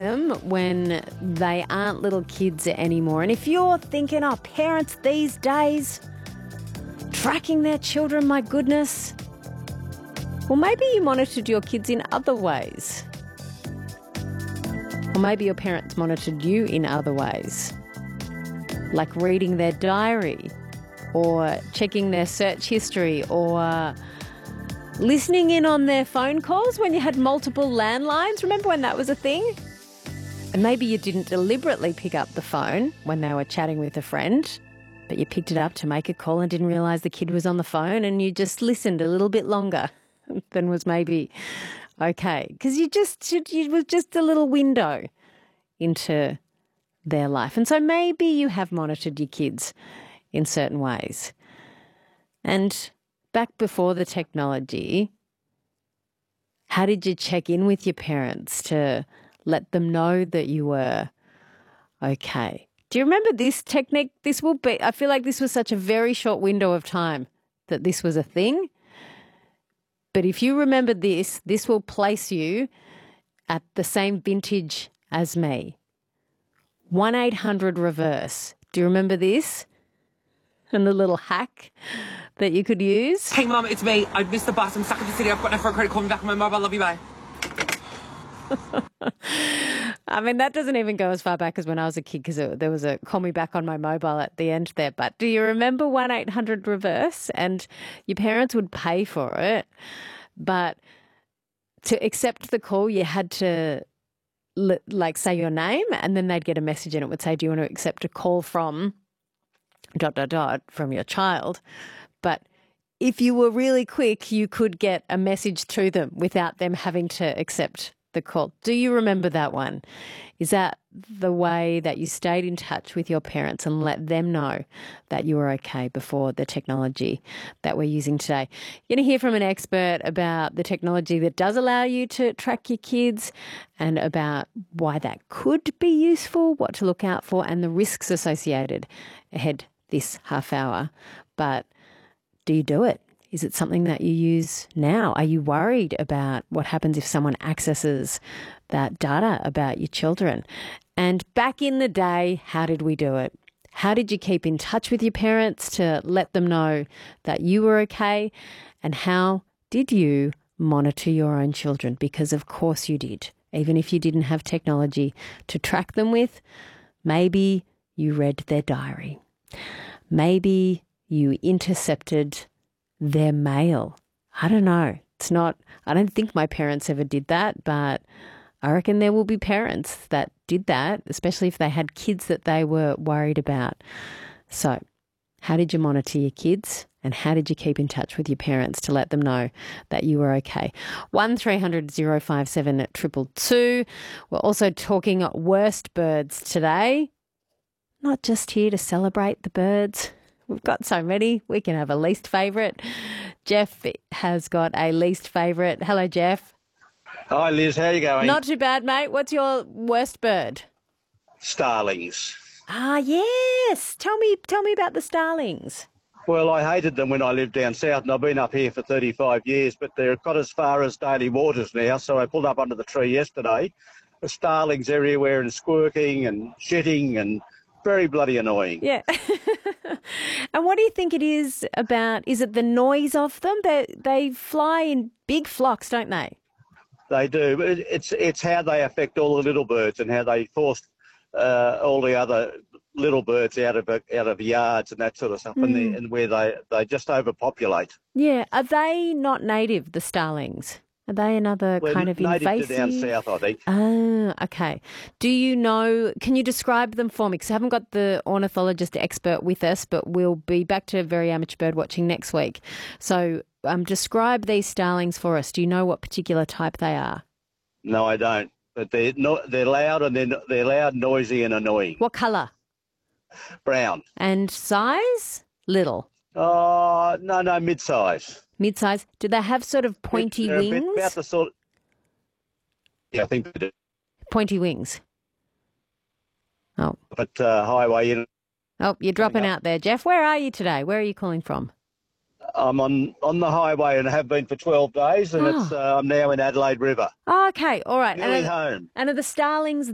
them when they aren't little kids anymore. And if you're thinking, oh, parents these days, tracking their children, my goodness. Well, maybe you monitored your kids in other ways. Or maybe your parents monitored you in other ways, like reading their diary or checking their search history or listening in on their phone calls when you had multiple landlines. Remember when that was a thing? And maybe you didn't deliberately pick up the phone when they were chatting with a friend, but you picked it up to make a call and didn't realise the kid was on the phone, and you just listened a little bit longer than was maybe okay, because it was just a little window into their life. And so maybe you have monitored your kids in certain ways. And back before the technology, how did you check in with your parents to let them know that you were okay? Do you remember this technique? I feel like this was such a very short window of time that this was a thing. But if you remember this will place you at the same vintage as me. 1-800-REVERSE. Do you remember this? And the little hack that you could use? Hey, Mum, it's me. I've missed the bus. I'm stuck in the city. I've got no phone credit. Call me back on my mobile. Love you, bye. I mean, that doesn't even go as far back as when I was a kid, because there was a call me back on my mobile at the end there. But do you remember 1-800-REVERSE? And your parents would pay for it, but to accept the call, you had to say your name, and then they'd get a message and it would say, do you want to accept a call from ... from your child. But if you were really quick, you could get a message to them without them having to accept the call. Do you remember that one? Is that the way that you stayed in touch with your parents and let them know that you were okay before the technology that we're using today? You're going to hear from an expert about the technology that does allow you to track your kids and about why that could be useful, what to look out for, and the risks associated ahead this half hour. But do you do it? Is it something that you use now? Are you worried about what happens if someone accesses that data about your children? And back in the day, how did we do it? How did you keep in touch with your parents to let them know that you were okay? And how did you monitor your own children? Because of course you did. Even if you didn't have technology to track them with, maybe you read their diary. Maybe you intercepted their mail. I don't know. I don't think my parents ever did that, but I reckon there will be parents that did that, especially if they had kids that they were worried about. So, how did you monitor your kids, and how did you keep in touch with your parents to let them know that you were okay? 1300 057 222. We're also talking worst birds today. Not just here to celebrate the birds. We've got so many. We can have a least favourite. Jeff has got a least favourite. Hello, Jeff. Hi, Liz. How are you going? Not too bad, mate. What's your worst bird? Starlings. Ah, yes. Tell me about the starlings. Well, I hated them when I lived down south, and I've been up here for 35 years, but they've got as far as Daily Waters now, so I pulled up under the tree yesterday. The starlings everywhere and squirking and shitting and very bloody annoying. Yeah. And what do you think it is about? Is it the noise of them? They fly in big flocks, don't they? They do. But it's how they affect all the little birds and how they force all the other little birds out of yards and that sort of stuff, and where they just overpopulate. Yeah. Are they not native, the starlings? Are they another kind of invasive? Native to down south, I think. Ah, okay. Do you know, can you describe them for me? Because I haven't got the ornithologist expert with us, but we'll be back to very amateur bird watching next week. So describe these starlings for us. Do you know what particular type they are? No, I don't. But they're loud, and they're loud, noisy and annoying. What colour? Brown. And size? Little? Oh, no, mid-size. Mid-size. Do they have sort of pointy They're wings? About the sort. Yeah, I think they do. Pointy wings. Oh. But highway. Oh, you're dropping out there, Jeff. Where are you today? Where are you calling from? I'm on the highway and have been for 12 days, and I'm now in Adelaide River. Oh, okay, all right. Nearly home. And are the starlings